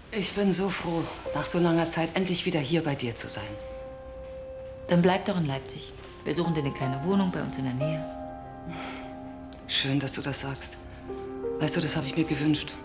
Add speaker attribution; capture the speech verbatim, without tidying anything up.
Speaker 1: Ich bin so froh, nach so langer Zeit endlich wieder hier bei dir zu sein.
Speaker 2: Dann bleib doch in Leipzig. Wir suchen dir eine kleine Wohnung bei uns in der Nähe.
Speaker 1: Schön, dass du das sagst. Weißt du, das habe ich mir gewünscht.